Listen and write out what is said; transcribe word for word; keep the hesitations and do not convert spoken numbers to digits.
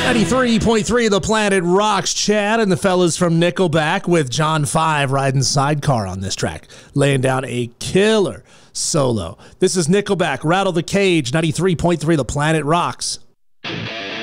ninety-three point three The Planet Rocks. Chad and the fellas from Nickelback with John five riding sidecar on this track, laying down a killer solo. This is Nickelback, Rattle the Cage, ninety-three point three The Planet Rocks.